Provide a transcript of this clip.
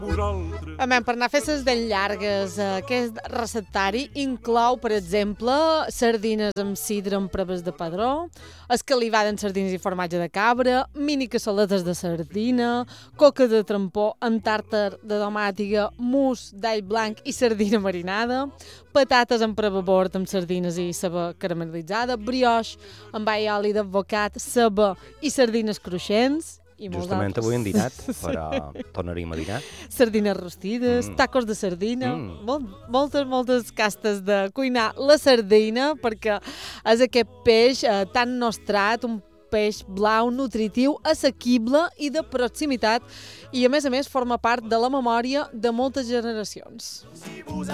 Per anar a fer ses dents llargues, aquest receptari inclou, per exemple, sardines amb sidra amb preves de padró, escalivada amb sardines i formatge de cabra, mini cassoletes de sardina, coca de trampó amb tàrtar de domàtiga, mousse d'all blanc i sardina marinada, patates amb preva bord amb sardines i ceba caramel·litzada, brioix amb all i oli d'advocat, ceba i sardines cruixents, i justament avui hem dinat, però tornaríem a dinar. Sardines rostides, tacos de sardina, moltes castes de cuinar la sardina, perquè és aquest peix tan nostrat, un peix blau, nutritiu, assequible i de proximitat, i a més forma part de la memòria de moltes generacions.